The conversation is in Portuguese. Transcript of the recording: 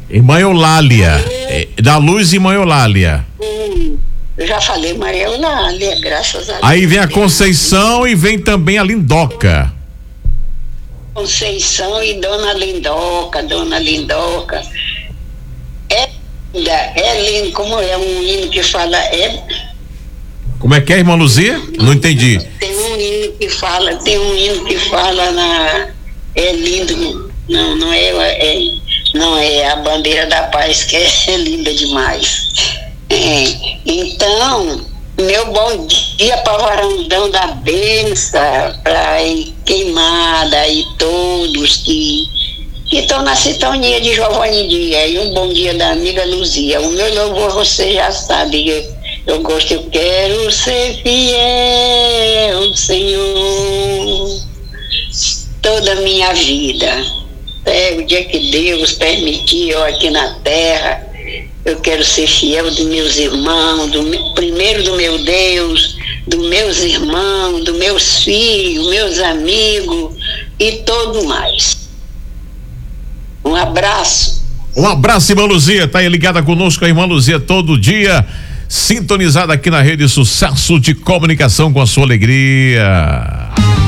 Irmã Eulália, da Luz, irmã Eulália. Eu já falei Maria Eulália, graças a Deus. Aí vem a Conceição e vem também a Lindoca. Conceição e Dona Lindoca. É lindo, como é um hino que fala. Como é que é, irmã Luzia? Não entendi. Tem um hino que fala é lindo, não é a bandeira da paz, que é linda demais. Então, meu bom dia para Varandão da Benção, para Queimada e todos que estão na sintonia de Giovanni Dia, e um bom dia da amiga Luzia. O meu louvor você já sabe, eu quero ser fiel, Senhor, toda a minha vida. O dia que Deus permitiu aqui na terra, eu quero ser fiel dos meus irmãos, primeiro do meu Deus, dos meus irmãos, dos meus filhos, meus amigos e todo mais. Um abraço. Um abraço, irmã Luzia. Tá aí ligada conosco a irmã Luzia todo dia, sintonizada aqui na Rede Sucesso de Comunicação com a sua alegria.